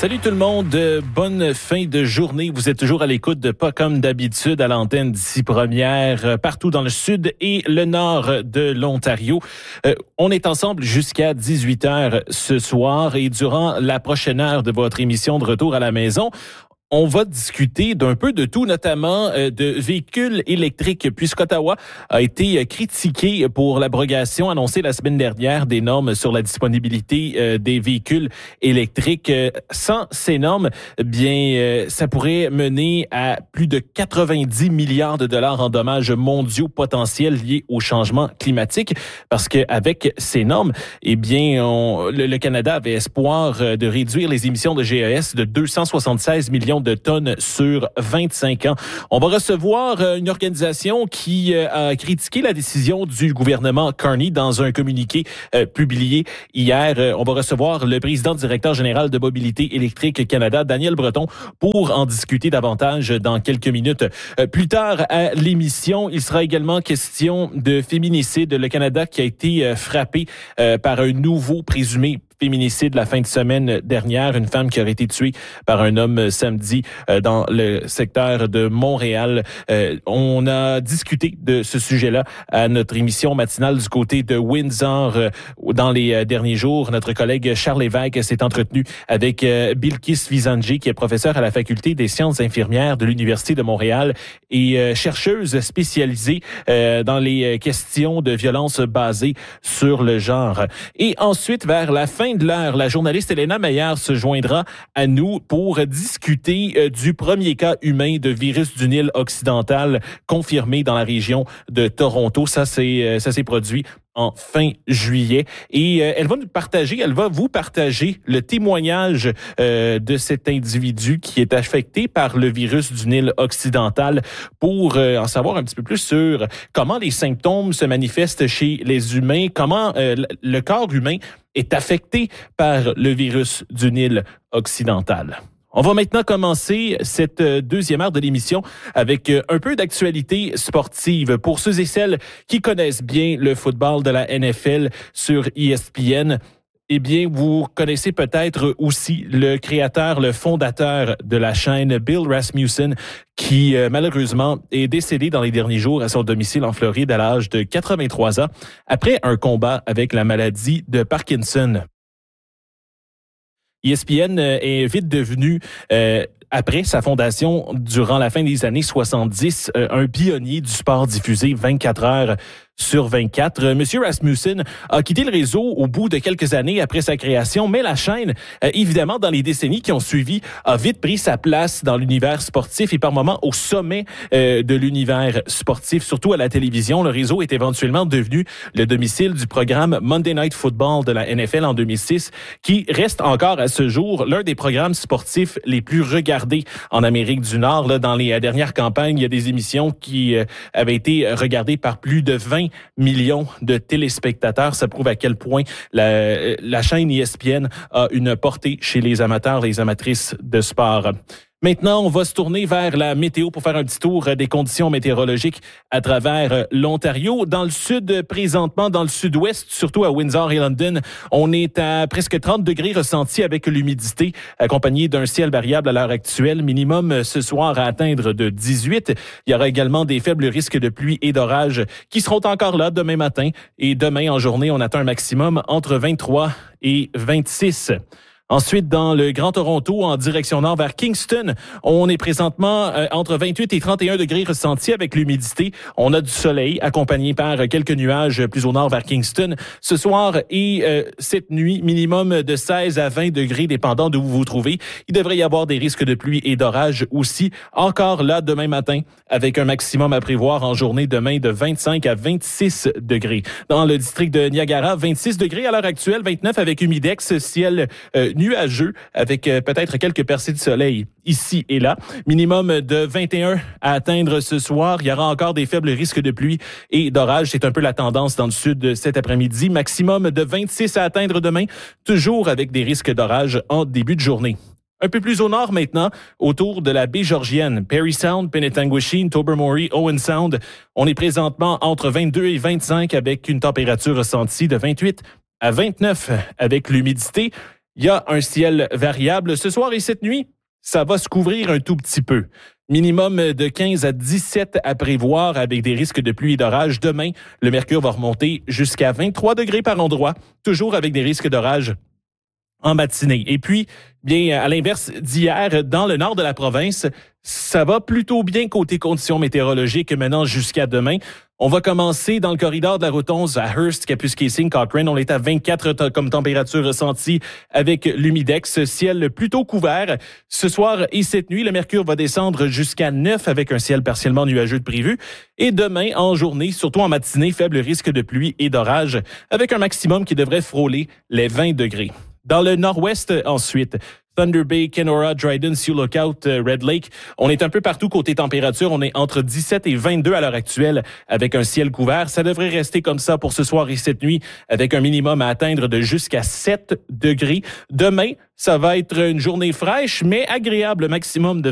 Salut tout le monde, bonne fin de journée. Vous êtes toujours à l'écoute de Pas comme d'habitude à l'antenne d'ici Première, partout dans le sud et le nord de l'Ontario. On est ensemble jusqu'à 18h ce soir et durant la prochaine heure de votre émission de Retour à la maison, on va discuter d'un peu de tout, notamment de véhicules électriques, puisqu'Ottawa a été critiqué pour l'abrogation annoncée la semaine dernière des normes sur la disponibilité des véhicules électriques. Sans ces normes, bien, ça pourrait mener à plus de 90 milliards de dollars en dommages mondiaux potentiels liés au changement climatique, parce qu'avec ces normes, eh bien, le Canada avait espoir de réduire les émissions de GES de 276 millions de tonnes sur 25 ans. On va recevoir une organisation qui a critiqué la décision du gouvernement Carney dans un communiqué publié hier. On va recevoir le président directeur général de Mobilité électrique Canada, Daniel Breton, pour en discuter davantage dans quelques minutes. Plus tard à l'émission, il sera également question de féminicide. Le Canada qui a été frappé par un nouveau présumé féminicide la fin de semaine dernière, une femme qui aurait été tuée par un homme samedi dans le secteur de Montréal. On a discuté de ce sujet-là à notre émission matinale du côté de Windsor dans les derniers jours. Notre collègue Charles Lévesque s'est entretenu avec Bilkis Vizanji, qui est professeur à la Faculté des sciences infirmières de l'Université de Montréal et chercheuse spécialisée dans les questions de violence basées sur le genre. Et ensuite, vers la fin de l'heure, la journaliste Elena Meyer se joindra à nous pour discuter du premier cas humain de virus du Nil occidental confirmé dans la région de Toronto. Ça s'est produit en fin juillet. Et elle va vous partager le témoignage de cet individu qui est affecté par le virus du Nil occidental pour en savoir un petit peu plus sur comment les symptômes se manifestent chez les humains, comment le corps humain est affecté par le virus du Nil occidental. On va maintenant commencer cette deuxième heure de l'émission avec un peu d'actualité sportive. Pour ceux et celles qui connaissent bien le football de la NFL sur ESPN, eh bien, vous connaissez peut-être aussi le créateur, le fondateur de la chaîne, Bill Rasmussen, qui malheureusement est décédé dans les derniers jours à son domicile en Floride à l'âge de 83 ans après un combat avec la maladie de Parkinson. ESPN est vite devenu, après sa fondation durant la fin des années 70, un pionnier du sport diffusé 24 heures sur 24. Monsieur Rasmussen a quitté le réseau au bout de quelques années après sa création, mais la chaîne, évidemment, dans les décennies qui ont suivi, a vite pris sa place dans l'univers sportif et par moments au sommet de l'univers sportif, surtout à la télévision. Le réseau est éventuellement devenu le domicile du programme Monday Night Football de la NFL en 2006, qui reste encore à ce jour l'un des programmes sportifs les plus regardés en Amérique du Nord. Là, dans les dernières campagnes, il y a des émissions qui avaient été regardées par plus de 20 millions de téléspectateurs. Ça prouve à quel point la chaîne ESPN a une portée chez les amateurs, les amatrices de sport. Maintenant, on va se tourner vers la météo pour faire un petit tour des conditions météorologiques à travers l'Ontario. Dans le sud, présentement, dans le sud-ouest, surtout à Windsor et London, on est à presque 30 degrés ressentis avec l'humidité, accompagné d'un ciel variable à l'heure actuelle. Minimum ce soir à atteindre de 18. Il y aura également des faibles risques de pluie et d'orage qui seront encore là demain matin. Et demain en journée, on atteint un maximum entre 23 et 26. Ensuite, dans le Grand Toronto, en direction nord vers Kingston, on est présentement entre 28 et 31 degrés ressentis avec l'humidité. On a du soleil accompagné par quelques nuages plus au nord vers Kingston. Ce soir et cette nuit, minimum de 16 à 20 degrés dépendant d'où vous vous trouvez. Il devrait y avoir des risques de pluie et d'orage aussi. Encore là, demain matin, avec un maximum à prévoir en journée demain de 25 à 26 degrés. Dans le district de Niagara, 26 degrés à l'heure actuelle, 29 avec humidex, ciel nuageux avec peut-être quelques percées de soleil ici et là. Minimum de 21 à atteindre ce soir. Il y aura encore des faibles risques de pluie et d'orage. C'est un peu la tendance dans le sud cet après-midi. Maximum de 26 à atteindre demain, toujours avec des risques d'orage en début de journée. Un peu plus au nord maintenant, autour de la baie Georgienne, Parry Sound, Penetanguishene, Tobermory, Owen Sound. On est présentement entre 22 et 25 avec une température ressentie de 28 à 29 avec l'humidité. il y a un ciel variable. Ce soir et cette nuit, ça va se couvrir un tout petit peu. Minimum de 15 à 17 à prévoir avec des risques de pluie et d'orage. Demain, le mercure va remonter jusqu'à 23 degrés par endroit, toujours avec des risques d'orage en matinée. Et puis, bien, à l'inverse d'hier, dans le nord de la province, ça va plutôt bien côté conditions météorologiques maintenant jusqu'à demain. On va commencer dans le corridor de la route 11 à Hearst, Kapuskasing, Cochrane. On est à 24 comme température ressentie avec l'humidex. Ciel plutôt couvert. Ce soir et cette nuit, le mercure va descendre jusqu'à 9 avec un ciel partiellement nuageux de prévu. Et demain, en journée, surtout en matinée, faible risque de pluie et d'orage avec un maximum qui devrait frôler les 20 degrés. Dans le nord-ouest, ensuite, Thunder Bay, Kenora, Dryden, Sioux Lookout, Red Lake. On est un peu partout côté température. On est entre 17 et 22 à l'heure actuelle avec un ciel couvert. Ça devrait rester comme ça pour ce soir et cette nuit avec un minimum à atteindre de jusqu'à 7 degrés. Demain, ça va être une journée fraîche mais agréable, maximum de